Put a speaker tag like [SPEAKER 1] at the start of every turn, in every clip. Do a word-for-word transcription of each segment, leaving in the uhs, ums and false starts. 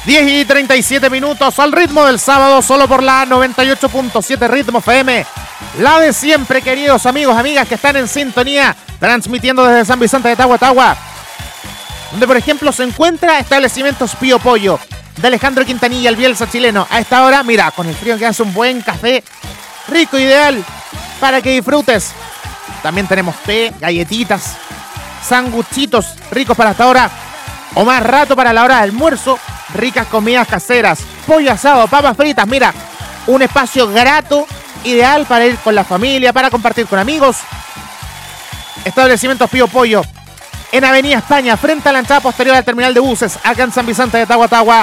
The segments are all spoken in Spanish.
[SPEAKER 1] diez y treinta y siete minutos al ritmo del sábado, solo por la noventa y ocho punto siete Ritmo F M. La de siempre, queridos amigos, amigas que están en sintonía, transmitiendo desde San Vicente de Tahuatahua, donde por ejemplo se encuentra Establecimientos Pío Pollo, de Alejandro Quintanilla, el Bielsa chileno. A esta hora, mira, con el frío que hace, un buen café rico, ideal, para que disfrutes. También tenemos té, galletitas, sanguchitos ricos para esta hora, o más rato para la hora de almuerzo. Ricas comidas caseras, pollo asado, papas fritas. Mira, un espacio grato, ideal para ir con la familia, para compartir con amigos. Establecimientos Pío Pollo, en Avenida España, frente a la entrada posterior al terminal de buses, acá en San Vicente de Tahuatahua.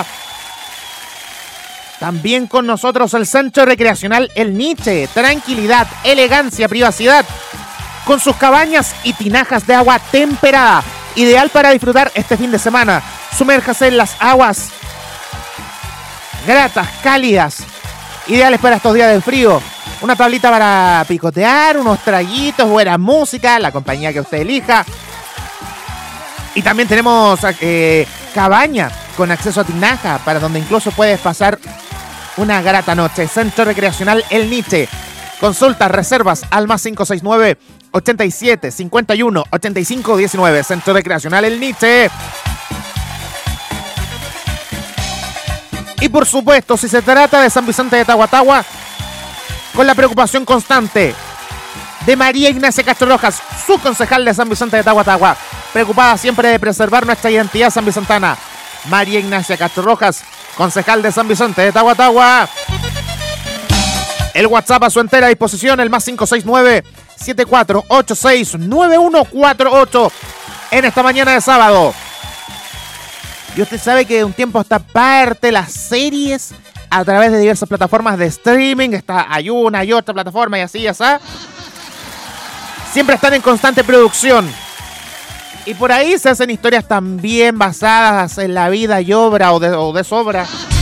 [SPEAKER 1] También con nosotros el Centro Recreacional El Niche. Tranquilidad, elegancia, privacidad, con sus cabañas y tinajas de agua temperada, ideal para disfrutar este fin de semana. Sumérjase en las aguas gratas, cálidas, ideales para estos días de frío. Una tablita para picotear, unos traguitos, buena música, la compañía que usted elija. Y también tenemos eh, cabaña con acceso a tinaja, para donde incluso puedes pasar una grata noche. Centro Recreacional El Niche. Consultas, reservas al más cinco seis nueve, ochenta y siete, cincuenta y uno, ochenta y cinco diecinueve. Centro Recreacional El Niche. Y por supuesto, si se trata de San Vicente de Tahuatahua, con la preocupación constante de María Ignacia Castro Rojas, su concejal de San Vicente de Tahuatahua, preocupada siempre de preservar nuestra identidad sanvicentana. María Ignacia Castro Rojas, concejal de San Vicente de Tahuatahua. El WhatsApp a su entera disposición, el más cinco seis nueve, siete cuatro ocho seis, nueve uno cuatro ocho, en esta mañana de sábado. Y usted sabe que de un tiempo a esta parte las series a través de diversas plataformas de streaming, está hay una y otra plataforma y así, ya está, siempre están en constante producción. Y por ahí se hacen historias también basadas en la vida y obra o, de, o desobra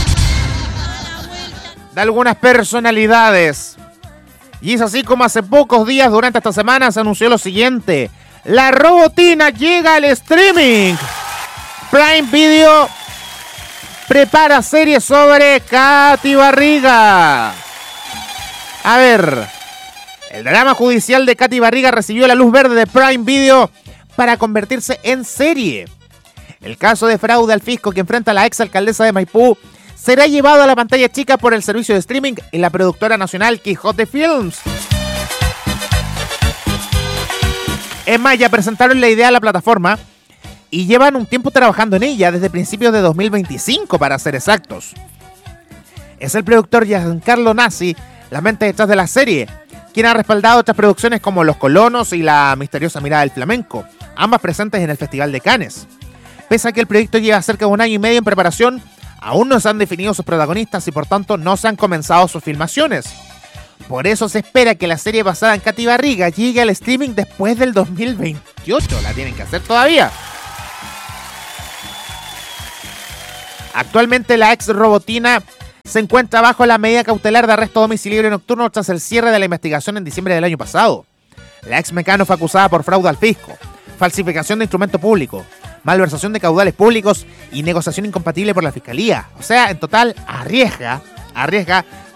[SPEAKER 1] de algunas personalidades. Y es así como hace pocos días, durante esta semana, se anunció lo siguiente: la Robotina llega al streaming. Prime Video prepara serie sobre Katy Barriga. A ver, el drama judicial de Katy Barriga recibió la luz verde de Prime Video para convertirse en serie. El caso de fraude al fisco que enfrenta a la exalcaldesa de Maipú será llevado a la pantalla chica por el servicio de streaming y la productora nacional Quijote Films. En Maya presentaron la idea a la plataforma y llevan un tiempo trabajando en ella, desde principios de dos mil veinticinco para ser exactos. Es el productor Giancarlo Nassi, la mente detrás de la serie, quien ha respaldado otras producciones como Los Colonos y La Misteriosa Mirada del Flamenco, ambas presentes en el Festival de Cannes. Pese a que el proyecto lleva cerca de un año y medio en preparación, aún no se han definido sus protagonistas y por tanto no se han comenzado sus filmaciones. Por eso se espera que la serie basada en Katy Barriga llegue al streaming después del dos mil veintiocho. La tienen que hacer todavía. Actualmente la ex Robotina se encuentra bajo la medida cautelar de arresto domiciliario nocturno tras el cierre de la investigación en diciembre del año pasado. La ex Mecano fue acusada por fraude al fisco, falsificación de instrumento público, malversación de caudales públicos y negociación incompatible por la fiscalía. O sea, en total, arriesga, arriesga